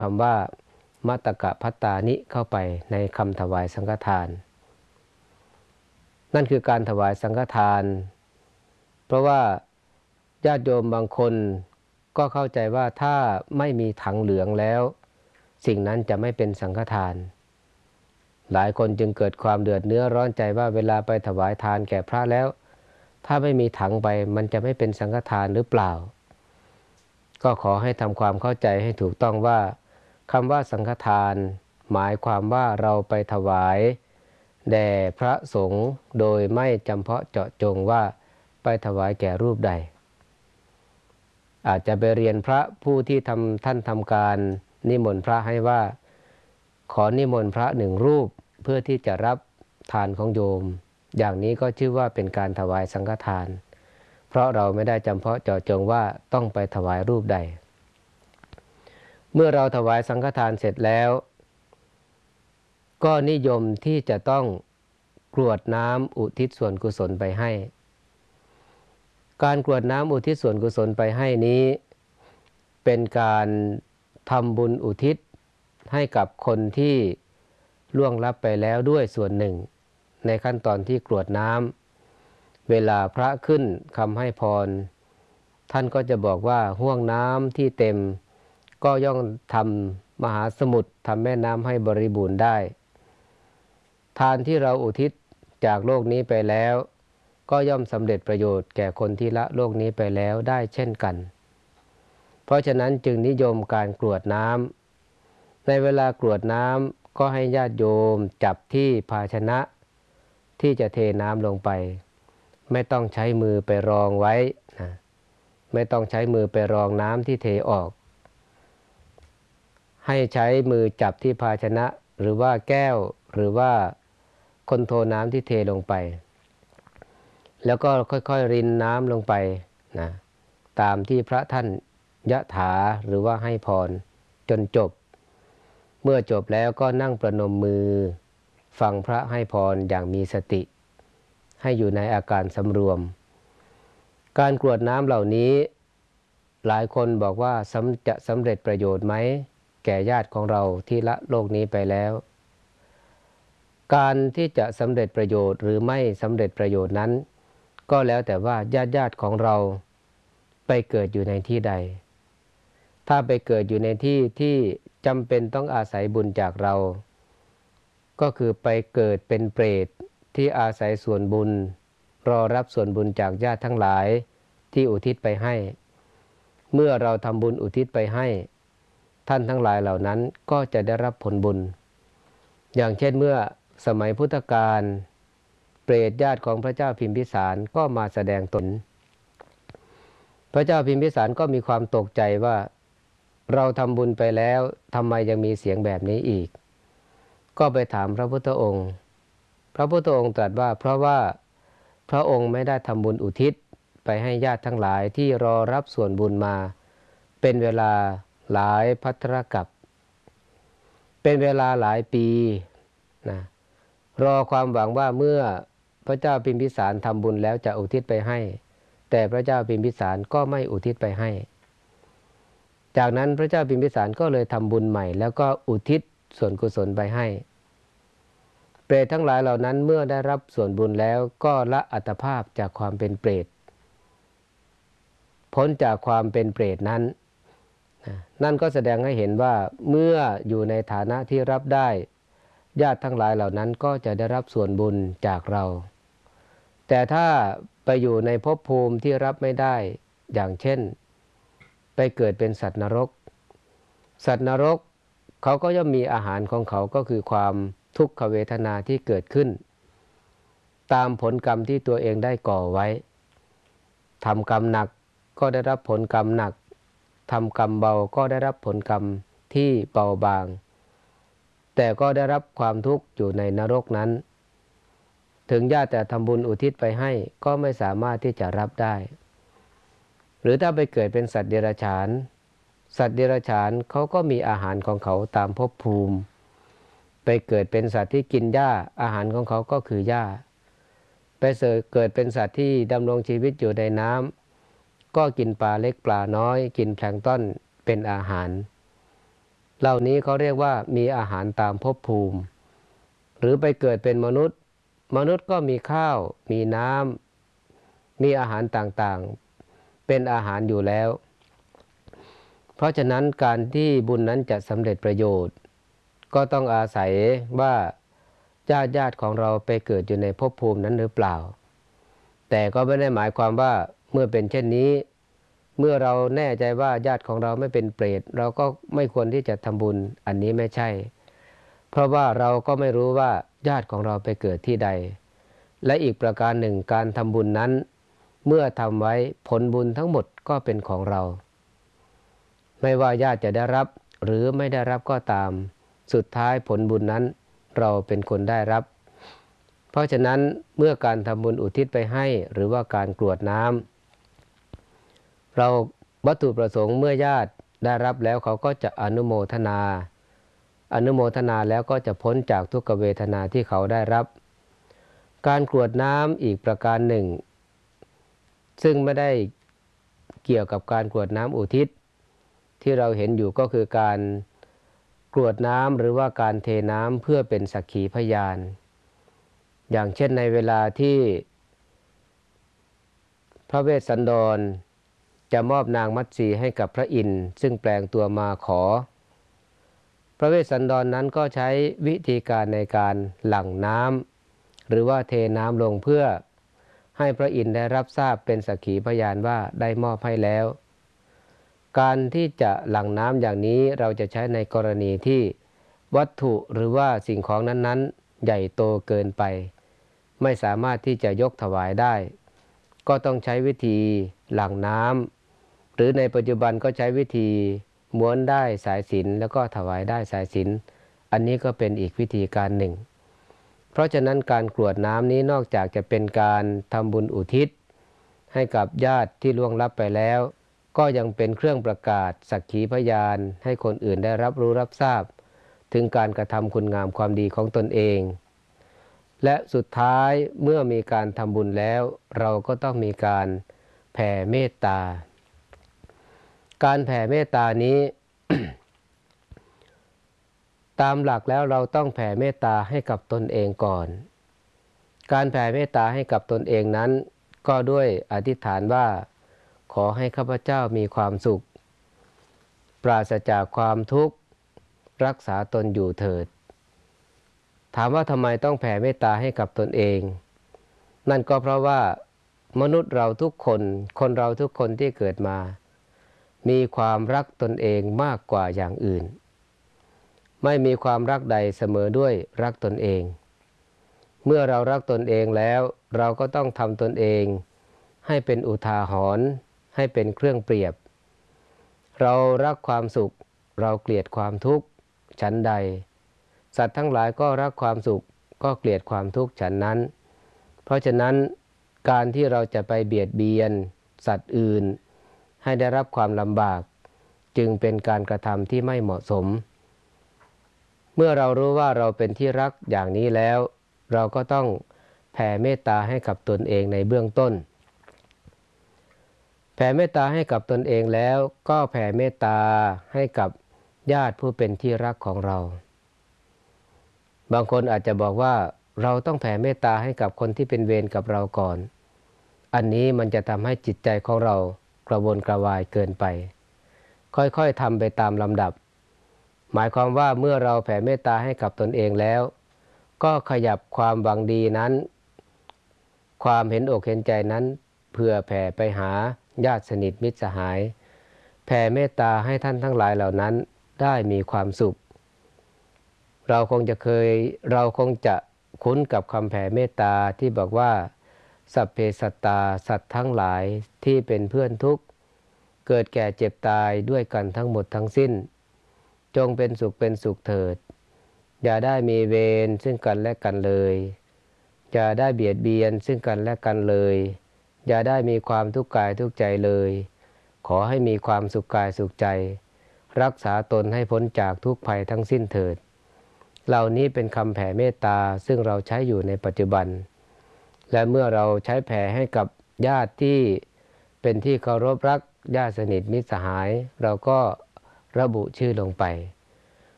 คำว่ามัตตกะพัตตานิเข้าไปในคำถวายสังฆทานนั่นคือการถวายสังฆทานเพราะว่าญาติโยมบางคนก็เข้าใจว่าถ้าไม่มีถังเหลืองแล้วสิ่งนั้นจะไม่เป็นสังฆทานหลายคนจึงเกิดความเดือดเนื้อร้อนใจว่าเวลาไปถวายทานแก่พระแล้วถ้าไม่มีถังไปมันจะไม่เป็นสังฆทานหรือเปล่าก็ขอให้ทำความเข้าใจให้ถูกต้องว่าคำว่าสังฆทานหมายความว่าเราไปถวายแด่พระสงฆ์โดยไม่จำเพาะเจาะจงว่าไปถวายแก่รูปใดอาจจะไปเรียนพระผู้ที่ท่านทำการนิมนต์พระให้ว่าขอนิมนต์พระหนึ่งรูปเพื่อที่จะรับทานของโยมอย่างนี้ก็ชื่อว่าเป็นการถวายสังฆทานเพราะเราไม่ได้จำเพาะเจาะจงว่าต้องไปถวายรูปใดเมื่อเราถวายสังฆทานเสร็จแล้วก็นิยมที่จะต้องกรวดน้ำอุทิศส่วนกุศลไปให้การกรวดน้ำอุทิศส่วนกุศลไปให้นี้เป็นการทำบุญอุทิศให้กับคนที่ล่วงลับไปแล้วด้วยส่วนหนึ่งในขั้นตอนที่กรวดน้ำเวลาพระขึ้นคำให้พรท่านก็จะบอกว่าห่วงน้ำที่เต็มก็ย่อมทำมหาสมุทรทำแม่น้ำให้บริบูรณ์ได้ทานที่เราอุทิศจากโลกนี้ไปแล้วก็ย่อมสำเร็จประโยชน์แก่คนที่ละโลกนี้ไปแล้วได้เช่นกันเพราะฉะนั้นจึงนิยมการกรวดน้ำในเวลากรวดน้ำก็ให้ญาติโยมจับที่ภาชนะที่จะเทน้ำลงไปไม่ต้องใช้มือไปรองไว้นะไม่ต้องใช้มือไปรองน้ำที่เทออกให้ใช้มือจับที่ภาชนะหรือว่าแก้วหรือว่าคนโทน้ำที่เทลงไปแล้วก็ค่อยๆรินน้ำลงไปนะตามที่พระท่านยะถาหรือว่าให้พรจนจบเมื่อจบแล้วก็นั่งประนมมือฟังพระให้พรอย่างมีสติให้อยู่ในอาการสำรวมการกรวดน้ำเหล่านี้หลายคนบอกว่าจะสำเร็จประโยชน์ไหมแก่ญาติของเราที่ละโลกนี้ไปแล้วการที่จะสำเร็จประโยชน์หรือไม่สำเร็จประโยชน์นั้นก็แล้วแต่ว่าญาติของเราไปเกิดอยู่ในที่ใดถ้าไปเกิดอยู่ในที่ที่จำเป็นต้องอาศัยบุญจากเราก็คือไปเกิดเป็นเปรตที่อาศัยส่วนบุญรอรับส่วนบุญจากญาติทั้งหลายที่อุทิศไปให้เมื่อเราทำบุญอุทิศไปให้ท่านทั้งหลายเหล่านั้นก็จะได้รับผลบุญอย่างเช่นเมื่อสมัยพุทธกาลเปรตญาติของพระเจ้าพิมพิสารก็มาแสดงตนพระเจ้าพิมพิสารก็มีความตกใจว่าเราทำบุญไปแล้วทำไมยังมีเสียงแบบนี้อีกก็ไปถามพระพุทธองค์พระพุทธองค์ตรัสว่าเพราะว่าพระองค์ไม่ได้ทำบุญอุทิศไปให้ญาติทั้งหลายที่รอรับส่วนบุญมาเป็นเวลาหลายภัทรกัปเป็นเวลาหลายปีนะรอความหวังว่าเมื่อพระเจ้าพิมพิสารทำบุญแล้วจะอุทิศไปให้แต่พระเจ้าพิมพิสารก็ไม่อุทิศไปให้จากนั้นพระเจ้าพิมพิสารก็เลยทำบุญใหม่แล้วก็อุทิศส่วนกุศลไปให้เปรตทั้งหลายเหล่านั้นเมื่อได้รับส่วนบุญแล้วก็ละอัตภาพจากความเป็นเปรตพ้นจากความเป็นเปรตนั้นนั่นก็แสดงให้เห็นว่าเมื่ออยู่ในฐานะที่รับได้ญาติทั้งหลายเหล่านั้นก็จะได้รับส่วนบุญจากเราแต่ถ้าไปอยู่ในภพภูมิที่รับไม่ได้อย่างเช่นไปเกิดเป็นสัตว์นรกสัตว์นรกเขาก็ย่อมมีอาหารของเขาก็คือความทุกขเวทนาที่เกิดขึ้นตามผลกรรมที่ตัวเองได้ก่อไว้ทำกรรมหนักก็ได้รับผลกรรมหนักทำกรรมเบาก็ได้รับผลกรรมที่เบาบางแต่ก็ได้รับความทุกข์อยู่ในนรกนั้นถึงญาติแต่ทำบุญอุทิศไปให้ก็ไม่สามารถที่จะรับได้หรือถ้าไปเกิดเป็นสัตว์เดรัจฉานสัตว์เดรัจฉานเขาก็มีอาหารของเขาตามภพภูมิไปเกิดเป็นสัตว์ที่กินหญ้าอาหารของเขาก็คือหญ้าไปเกิดเป็นสัตว์ที่ดำรงชีวิตอยู่ในน้ำก็กินปลาเล็กปลาน้อยกินแพลงก์ต้นเป็นอาหารเหล่านี้เขาเรียกว่ามีอาหารตามภพภูมิหรือไปเกิดเป็นมนุษย์ก็มีข้าวมีน้ำมีอาหารต่างๆเป็นอาหารอยู่แล้วเพราะฉะนั้นการที่บุญนั้นจะสำเร็จประโยชน์ก็ต้องอาศัยว่าญาติของเราไปเกิดอยู่ในภพภูมินั้นหรือเปล่าแต่ก็ไม่ได้หมายความว่าเมื่อเป็นเช่นนี้เมื่อเราแน่ใจว่าญาติของเราไม่เป็นเปรตเราก็ไม่ควรที่จะทำบุญอันนี้ไม่ใช่เพราะว่าเราก็ไม่รู้ว่าญาติของเราไปเกิดที่ใดและอีกประการหนึ่งการทำบุญนั้นเมื่อทำไว้ผลบุญทั้งหมดก็เป็นของเราไม่ว่าญาติจะได้รับหรือไม่ได้รับก็ตามสุดท้ายผลบุญนั้นเราเป็นคนได้รับเพราะฉะนั้นเมื่อการทำบุญอุทิศไปให้หรือว่าการกรวดน้ำเราวัตถุประสงค์เมื่อญาติได้รับแล้วเขาก็จะอนุโมทนาแล้วก็จะพ้นจากทุกขเวทนาที่เขาได้รับการกรวดน้ำอีกประการหนึ่งซึ่งไม่ได้เกี่ยวกับการกรวดน้ำอุทิศที่เราเห็นอยู่ก็คือการกรวดน้ำหรือว่าการเทน้ำเพื่อเป็นสักขีพยานอย่างเช่นในเวลาที่พระเวสสันดรจะมอบนางมัตสีให้กับพระอินทร์ซึ่งแปลงตัวมาขอพระเวสสันดรนั้นก็ใช้วิธีการในการหลั่งน้ำหรือว่าเทน้ำลงเพื่อให้พระอินทร์ได้รับทราบเป็นสักขีพยานว่าได้มอบให้แล้วการที่จะหลั่งน้ำอย่างนี้เราจะใช้ในกรณีที่วัตถุหรือว่าสิ่งของนั้นๆใหญ่โตเกินไปไม่สามารถที่จะยกถวายได้ก็ต้องใช้วิธีหลั่งน้ำหรือในปัจจุบันก็ใช้วิธีม้วนได้สายสิญจน์แล้วก็ถวายได้สายสิญจน์อันนี้ก็เป็นอีกวิธีการหนึ่งเพราะฉะนั้นการกรวดน้ำนี้นอกจากจะเป็นการทำบุญอุทิศให้กับญาติที่ล่วงลับไปแล้วก็ยังเป็นเครื่องประกาศสักขีพยานให้คนอื่นได้รับรู้รับทราบถึงการกระทำคุณงามความดีของตนเองและสุดท้ายเมื่อมีการทำบุญแล้วเราก็ต้องมีการแผ่เมตตาการแผ่เมตตานี้ ตามหลักแล้วเราต้องแผ่เมตตาให้กับตนเองก่อนการแผ่เมตตาให้กับตนเองนั้นก็ด้วยอธิษฐานว่าขอให้ข้าพเจ้ามีความสุขปราศจากความทุกข์รักษาตนอยู่เถิดถามว่าทำไมต้องแผ่เมตตาให้กับตนเองนั่นก็เพราะว่ามนุษย์เราทุกคนเราทุกคนที่เกิดมามีความรักตนเองมากกว่าอย่างอื่นไม่มีความรักใดเสมอด้วยรักตนเองเมื่อเรารักตนเองแล้วเราก็ต้องทำตนเองให้เป็นอุทาหรณ์ให้เป็นเครื่องเปรียบเรารักความสุขเราเกลียดความทุกข์ฉันใดสัตว์ทั้งหลายก็รักความสุขก็เกลียดความทุกข์ฉันนั้นเพราะฉะนั้นการที่เราจะไปเบียดเบียนสัตว์อื่นให้ได้รับความลำบากจึงเป็นการกระทำที่ไม่เหมาะสมเมื่อเรารู้ว่าเราเป็นที่รักอย่างนี้แล้วเราก็ต้องแผ่เมตตาให้กับตนเองในเบื้องต้นแผ่เมตตาให้กับตนเองแล้วก็แผ่เมตตาให้กับญาติผู้เป็นที่รักของเราบางคนอาจจะบอกว่าเราต้องแผ่เมตตาให้กับคนที่เป็นเวรกับเราก่อนอันนี้มันจะทำให้จิตใจของเรากระวนกระวายเกินไปค่อยๆทำไปตามลำดับหมายความว่าเมื่อเราแผ่เมตตาให้กับตนเองแล้วก็ขยับความหวังดีนั้นความเห็นอกเห็นใจนั้นเพื่อแผ่ไปหาญาติสนิทมิตรสหายแผ่เมตตาให้ท่านทั้งหลายเหล่านั้นได้มีความสุขเราคงจะคุ้นกับคำแผ่เมตตาที่บอกว่าสัพเพสัตตาสัตว์ทั้งหลายที่เป็นเพื่อนทุกข์เกิดแก่เจ็บตายด้วยกันทั้งหมดทั้งสิ้นจงเป็นสุขเถิดอย่าได้มีเวรซึ่งกันและกันเลยอย่าได้เบียดเบียนซึ่งกันและกันเลยอย่าได้มีความทุกข์กายทุกข์ใจเลยขอให้มีความสุขกายสุขใจรักษาตนให้พ้นจากทุกภัยทั้งสิ้นเถิดเหล่านี้เป็นคำแผ่เมตตาซึ่งเราใช้อยู่ในปัจจุบันและเมื่อเราใช้แผ่ให้กับญาติที่เป็นที่เคารพรักญาติสนิทมิตรสหายเราก็ระบุชื่อลงไป